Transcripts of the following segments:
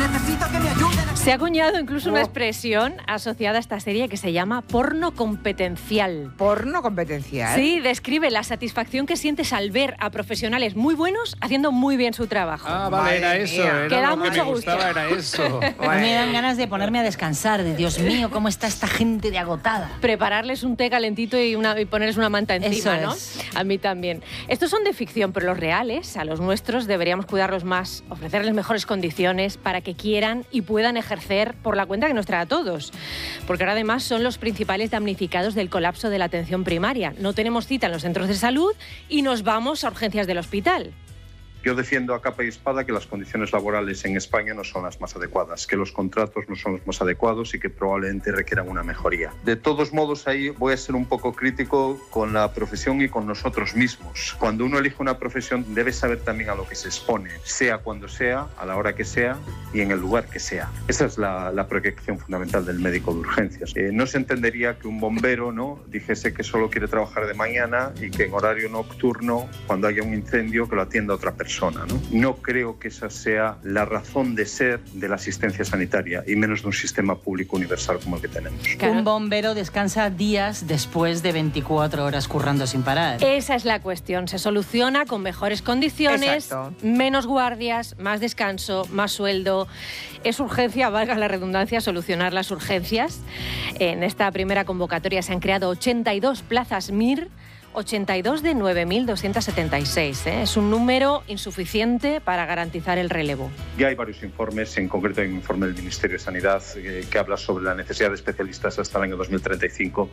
Necesito que me ayuden. Se ha acuñado incluso una expresión asociada a esta serie que se llama porno competencial. ¿Porno competencial? Sí, describe la satisfacción que sientes al ver a profesionales muy buenos haciendo muy bien su trabajo. Ah, vale, era eso. Era Que da lo que mucho me gustaba, gusto. era eso. Me dan ganas de ponerme a descansar. De Dios mío, cómo está esta gente de agotada. Prepararles un té calentito y ponerles una manta encima, Eso ¿no? es. A mí también. Estos son de ficción, pero los reales, a los nuestros, deberíamos cuidarlos más, ofrecerles mejores condiciones para que quieran y puedan ejercer por la cuenta que nos trae a todos. Porque ahora además son los principales damnificados del colapso de la atención primaria. No tenemos cita en los centros de salud y nos vamos a urgencias del hospital. Yo defiendo a capa y espada que las condiciones laborales en España no son las más adecuadas, que los contratos no son los más adecuados y que probablemente requieran una mejoría. De todos modos, ahí voy a ser un poco crítico con la profesión y con nosotros mismos. Cuando uno elige una profesión, debe saber también a lo que se expone, sea cuando sea, a la hora que sea y en el lugar que sea. Esa es la proyección fundamental del médico de urgencias. No se entendería que un bombero, ¿no?, dijese que solo quiere trabajar de mañana y que en horario nocturno, cuando haya un incendio, que lo atienda otra persona. No creo que esa sea la razón de ser de la asistencia sanitaria y menos de un sistema público universal como el que tenemos. Claro. Un bombero descansa días después de 24 horas currando sin parar. Esa es la cuestión. Se soluciona con mejores condiciones, Exacto. menos guardias, más descanso, más sueldo. Es urgencia, valga la redundancia, solucionar las urgencias. En esta primera convocatoria se han creado 82 plazas MIR, 82 de 9.276. Es un número insuficiente para garantizar el relevo. Ya hay varios informes, en concreto hay un informe del Ministerio de Sanidad que habla sobre la necesidad de especialistas hasta el año 2035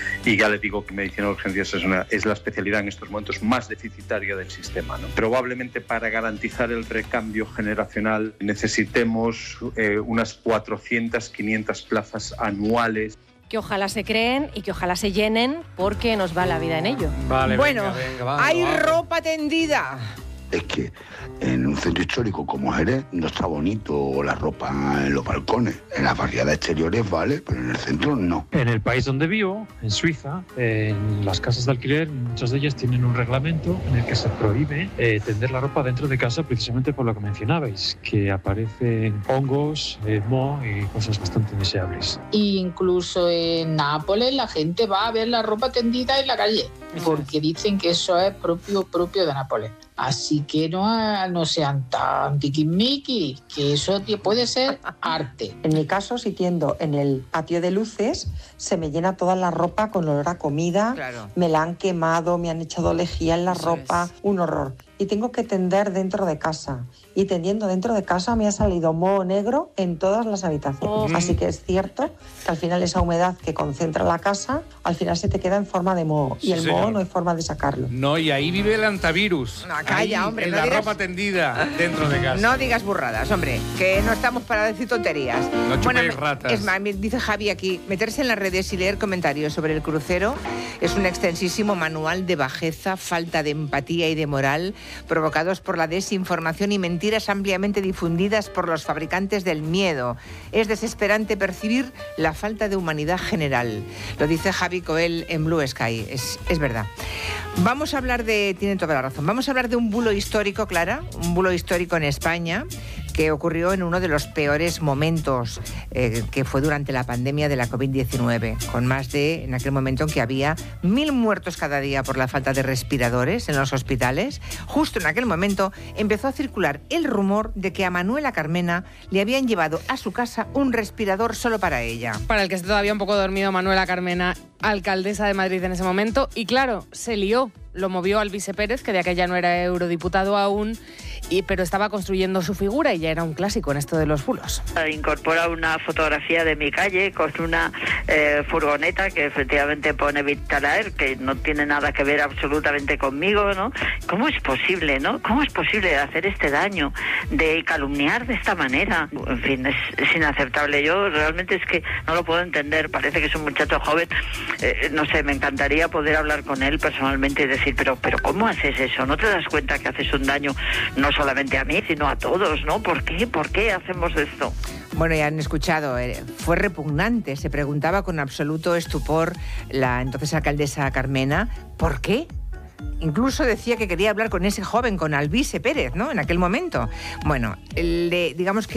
y ya les digo que medicina de urgencias es la especialidad en estos momentos más deficitaria del sistema, ¿no? Probablemente para garantizar el recambio generacional necesitemos unas 400, 500 plazas anuales. Que ojalá se creen y que ojalá se llenen porque nos va la vida en ello. Vale, Bueno, venga, vamos, hay vamos. ropa tendida. Es que en un centro histórico como Jerez no está bonito la ropa en los balcones. En las barriadas exteriores vale, pero en el centro no. En el país donde vivo, en Suiza, en las casas de alquiler, muchas de ellas tienen un reglamento en el que se prohíbe tender la ropa dentro de casa precisamente por lo que mencionabais, que aparecen hongos, moho y cosas bastante indeseables. Incluso en Nápoles la gente va a ver la ropa tendida en la calle, porque dicen que eso es propio de Nápoles. Así que no sean tan tiquismiquis, que eso puede ser arte. En mi caso, si tiendo en el patio de luces, se me llena toda la ropa con olor a comida, Claro. me la han quemado, me han echado lejía en la Eso ropa, es. un horror. Y tengo que tender dentro de casa. Y tendiendo dentro de casa me ha salido moho negro en todas las habitaciones. Así que es cierto que al final esa humedad que concentra la casa, al final se te queda en forma de moho. Y Sí, el señor. moho no hay forma de sacarlo. No, y ahí vive el antivirus. No, calla, Ahí, hombre, en no la digas- ropa tendida dentro de casa. No digas burradas, hombre, que no estamos para decir tonterías. No chupéis ratas. Es más, dice Javi aquí, meterse en las redes y leer comentarios sobre el crucero es un extensísimo manual de bajeza, falta de empatía y de moral, provocados por la desinformación y mentiras ampliamente difundidas por los fabricantes del miedo. Es desesperante percibir la falta de humanidad general. Lo dice Javi Coel en Blue Sky. Es verdad. Vamos a hablar tiene toda la razón, vamos a hablar de un bulo histórico, Clara, un bulo histórico en España que ocurrió en uno de los peores momentos, que fue durante la pandemia de la COVID-19, con más de, en aquel momento en que había 1.000 muertos cada día por la falta de respiradores en los hospitales. Justo en aquel momento empezó a circular el rumor de que a Manuela Carmena le habían llevado a su casa un respirador solo para ella. Para el que esté todavía un poco dormido, Manuela Carmena, alcaldesa de Madrid en ese momento, y claro, se lió. Lo movió Alvise Pérez, que de aquella no era eurodiputado aún, pero estaba construyendo su figura y ya era un clásico en esto de los bulos. Incorpora una fotografía de mi calle con una furgoneta que efectivamente pone Vitalaer, que no tiene nada que ver absolutamente conmigo, ¿no? ¿Cómo es posible, no? ¿Cómo es posible hacer este daño, de calumniar de esta manera? En fin, es inaceptable. Yo realmente es que no lo puedo entender. Parece que es un muchacho joven. No sé, me encantaría poder hablar con él personalmente y decir, pero ¿cómo haces eso? ¿No te das cuenta que haces un daño no solamente a mí, sino a todos, ¿no? ¿Por qué? ¿Por qué hacemos esto? Bueno, ya han escuchado, fue repugnante. Se preguntaba con absoluto estupor la entonces alcaldesa Carmena, ¿por qué? Incluso decía que quería hablar con ese joven, con Alvise Pérez, ¿no? En aquel momento. Bueno, digamos que